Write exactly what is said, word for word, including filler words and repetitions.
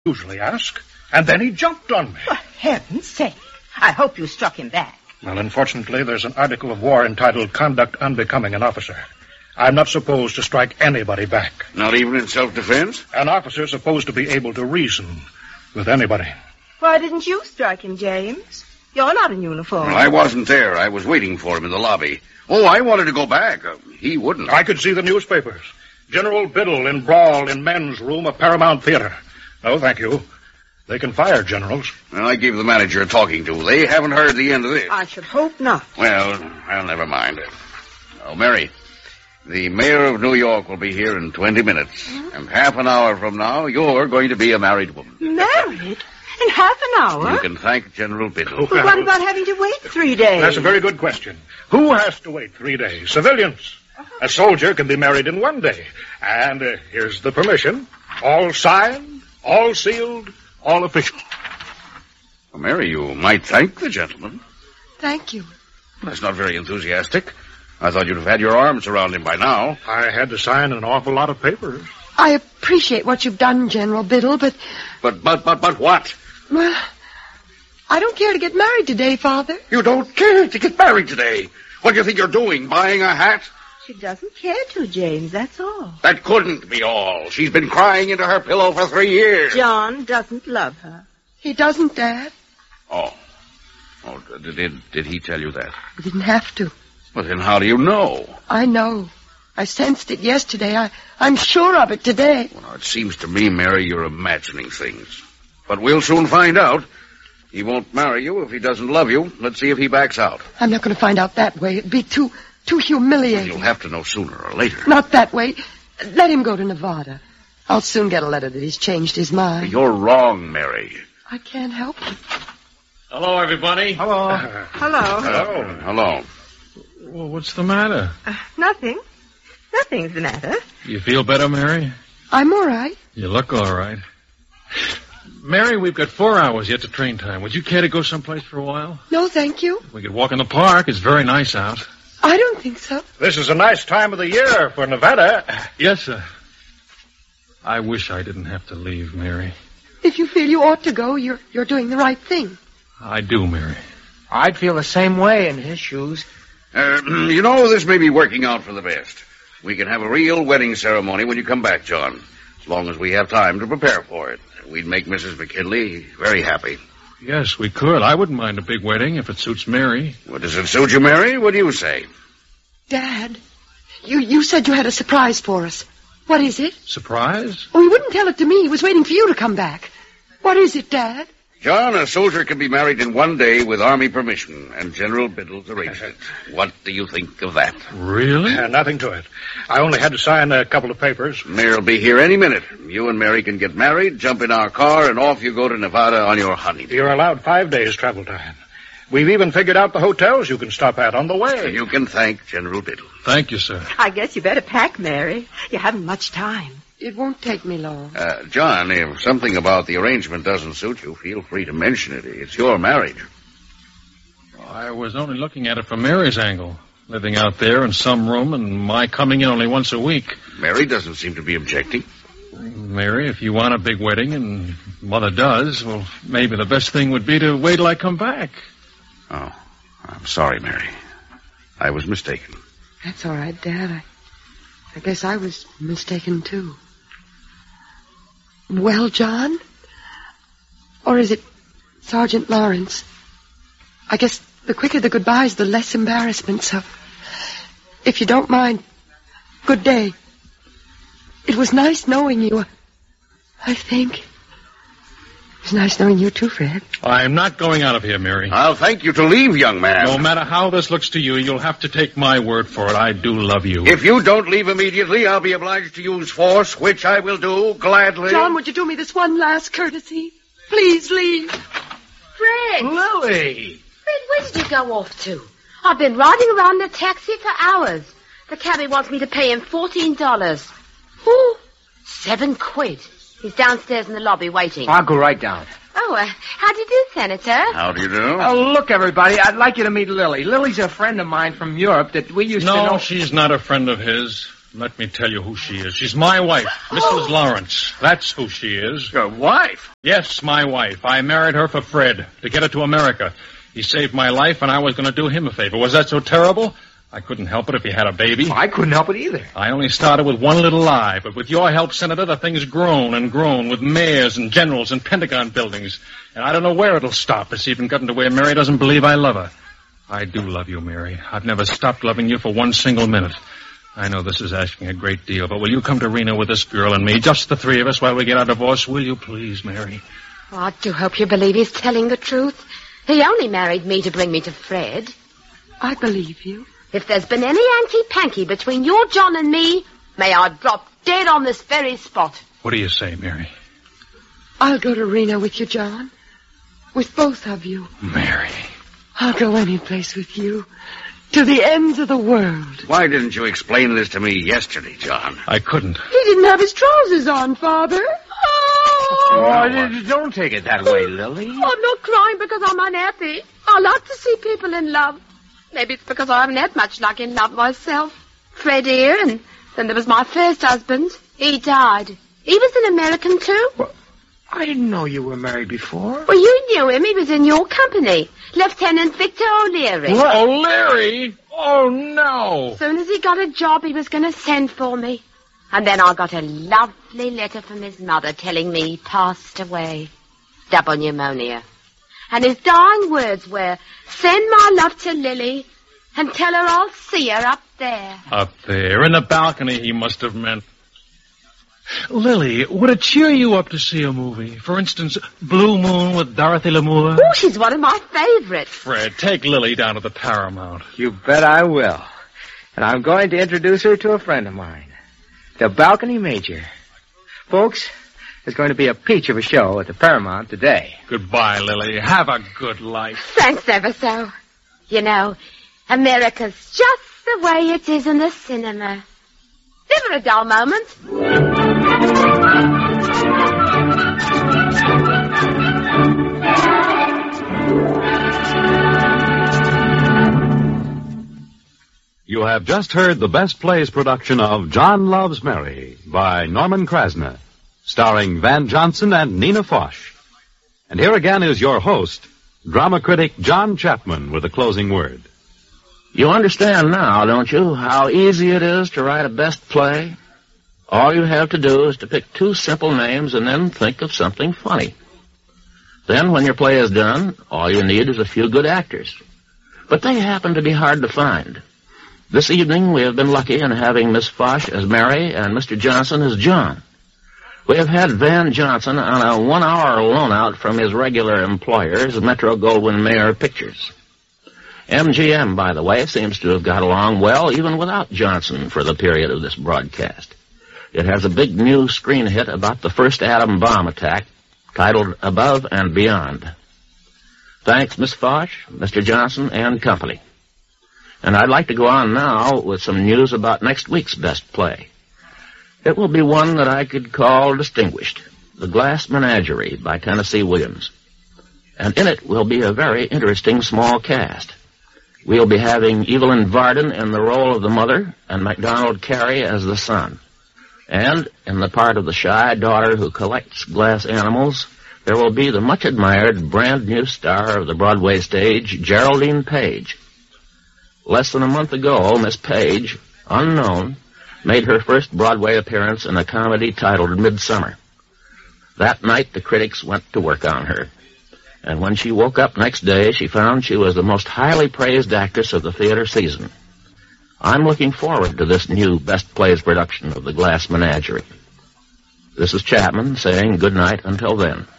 usually ask. And then he jumped on me. For heaven's sake. I hope you struck him back. Well, unfortunately, there's an article of war entitled Conduct Unbecoming an Officer. I'm not supposed to strike anybody back. Not even in self-defense? An officer's supposed to be able to reason with anybody. Why didn't you strike him, James? You're not in uniform. Well, I wasn't there. I was waiting for him in the lobby. Oh, I wanted to go back. Uh, he wouldn't. I could see the newspapers. General Biddle in brawl in men's room of Paramount Theater. No, thank you. They can fire generals. Well, I gave the manager a talking to. They haven't heard the end of this. I should hope not. Well, well, never mind. Oh, Mary, the mayor of New York will be here in twenty minutes. Mm-hmm. And half an hour from now, you're going to be a married woman. Married? In half an hour? You can thank General Biddle. Well, what about having to wait three days? That's a very good question. Who has to wait three days? Civilians. A soldier can be married in one day. And uh, here's the permission. All signed, all sealed, all official. Well, Mary, you might thank the gentleman. Thank you. That's not very enthusiastic. I thought you'd have had your arms around him by now. I had to sign an awful lot of papers. I appreciate what you've done, General Biddle, but... But, but, but, but what? Well, I don't care to get married today, Father. You don't care to get married today? What do you think you're doing, buying a hat? She doesn't care to, James, that's all. That couldn't be all. She's been crying into her pillow for three years. John doesn't love her. He doesn't, Dad. Oh. Oh, did, did he tell you that? He didn't have to. Well, then how do you know? I know. I sensed it yesterday. I, I'm sure of it today. Well, it seems to me, Mary, you're imagining things. But we'll soon find out. He won't marry you if he doesn't love you. Let's see if he backs out. I'm not going to find out that way. It'd be too, too humiliating. You'll have to know sooner or later. Not that way. Let him go to Nevada. I'll soon get a letter that he's changed his mind. You're wrong, Mary. I can't help it. Hello, everybody. Hello. Uh, hello. Hello. Hello. Well, what's the matter? Uh, nothing. Nothing's the matter. You feel better, Mary? I'm all right. You look all right. Mary, we've got four hours yet to train time. Would you care to go someplace for a while? No, thank you. We could walk in the park. It's very nice out. I don't think so. This is a nice time of the year for Nevada. Yes, sir. I wish I didn't have to leave, Mary. If you feel you ought to go, you're, you're doing the right thing. I do, Mary. I'd feel the same way in his shoes. Uh, you know, this may be working out for the best. We can have a real wedding ceremony when you come back, John. As long as we have time to prepare for it. We'd make Missus McKinley very happy. Yes, we could. I wouldn't mind a big wedding if it suits Mary. Well, does it suit you, Mary? What do you say? Dad, you, you said you had a surprise for us. What is it? Surprise? Oh, he wouldn't tell it to me. He was waiting for you to come back. What is it, Dad? John, a soldier can be married in one day with Army permission, and General Biddle's arranged it. What do you think of that? Really? Uh, nothing to it. I only had to sign a couple of papers. Mary'll be here any minute. You and Mary can get married, jump in our car, and off you go to Nevada on your honeymoon. You're allowed five days travel time. We've even figured out the hotels you can stop at on the way. You can thank General Biddle. Thank you, sir. I guess you better pack, Mary. You haven't much time. It won't take me long. Uh, John, if something about the arrangement doesn't suit you, feel free to mention it. It's your marriage. I was only looking at it from Mary's angle. Living out there in some room and my coming in only once a week. Mary doesn't seem to be objecting. Mary, if you want a big wedding, and Mother does, well, maybe the best thing would be to wait till I come back. Oh, I'm sorry, Mary. I was mistaken. That's all right, Dad. I, I guess I was mistaken, too. Well, John? Or is it Sergeant Lawrence? I guess the quicker the goodbyes, the less embarrassment, so... If you don't mind, good day. It was nice knowing you, I think. It was nice knowing you, too, Fred. I'm not going out of here, Mary. I'll thank you to leave, young man. No matter how this looks to you, you'll have to take my word for it. I do love you. If you don't leave immediately, I'll be obliged to use force, which I will do gladly. John, would you do me this one last courtesy? Please leave. Fred! Lily! Fred, where did you go off to? I've been riding around in a taxi for hours. The cabbie wants me to pay him fourteen dollars. Ooh, seven quid. He's downstairs in the lobby waiting. I'll go right down. Oh, uh, how do you do, Senator? How do you do? Oh, look, everybody, I'd like you to meet Lily. Lily's a friend of mine from Europe that we used no, to know... No, she's not a friend of his. Let me tell you who she is. She's my wife, Missus Lawrence. That's who she is. Your wife? Yes, my wife. I married her for Fred, to get her to America. He saved my life, and I was going to do him a favor. Was that so terrible? I couldn't help it if he had a baby. I couldn't help it either. I only started with one little lie, but with your help, Senator, the thing's grown and grown with mayors and generals and Pentagon buildings. And I don't know where it'll stop. It's even gotten to where Mary doesn't believe I love her. I do love you, Mary. I've never stopped loving you for one single minute. I know this is asking a great deal, but will you come to Reno with this girl and me, just the three of us, while we get our divorce? Will you please, Mary? Oh, I do hope you believe he's telling the truth. He only married me to bring me to Fred. I believe you. If there's been any hanky-panky between your John and me, may I drop dead on this very spot. What do you say, Mary? I'll go to Reno with you, John. With both of you. Mary. I'll go any place with you. To the ends of the world. Why didn't you explain this to me yesterday, John? I couldn't. He didn't have his trousers on, Father. Oh, Oh, don't take it that way, Lily. I'm not crying because I'm unhappy. I like to see people in love. Maybe it's because I haven't had much luck in love myself. Fred here, and then there was my first husband. He died. He was an American, too. Well, I didn't know you were married before. Well, you knew him. He was in your company. Lieutenant Victor O'Leary. What? O'Leary? Oh, no. As soon as he got a job, he was going to send for me. And then I got a lovely letter from his mother telling me he passed away. Double pneumonia. And his dying words were, send my love to Lily and tell her I'll see her up there. Up there, in the balcony, he must have meant. Lily, would it cheer you up to see a movie? For instance, Blue Moon with Dorothy Lamour? Oh, she's one of my favorites. Fred, take Lily down to the Paramount. You bet I will. And I'm going to introduce her to a friend of mine, the Balcony Major. Folks, there's going to be a peach of a show at the Paramount today. Goodbye, Lily. Have a good life. Thanks ever so. You know, America's just the way it is in the cinema. Never a dull moment. You have just heard the Best Plays production of John Loves Mary by Norman Krasna, starring Van Johnson and Nina Foch. And here again is your host, drama critic John Chapman, with a closing word. You understand now, don't you, how easy it is to write a best play? All you have to do is to pick two simple names and then think of something funny. Then, when your play is done, all you need is a few good actors. But they happen to be hard to find. This evening, we have been lucky in having Miss Foch as Mary and Mister Johnson as John. We have had Van Johnson on a one-hour loan-out from his regular employers, Metro-Goldwyn-Mayer Pictures. M G M, by the way, seems to have got along well even without Johnson for the period of this broadcast. It has a big new screen hit about the first atom bomb attack, titled Above and Beyond. Thanks, Miss Foch, Mister Johnson, and company. And I'd like to go on now with some news about next week's best play. It will be one that I could call distinguished, The Glass Menagerie by Tennessee Williams. And in it will be a very interesting small cast. We'll be having Evelyn Varden in the role of the mother and MacDonald Carey as the son. And in the part of the shy daughter who collects glass animals, there will be the much-admired brand-new star of the Broadway stage, Geraldine Page. Less than a month ago, Miss Page, unknown, made her first Broadway appearance in a comedy titled Midsummer. That night, the critics went to work on her. And when she woke up next day, she found she was the most highly praised actress of the theater season. I'm looking forward to this new Best Plays production of The Glass Menagerie. This is Chapman saying good night until then.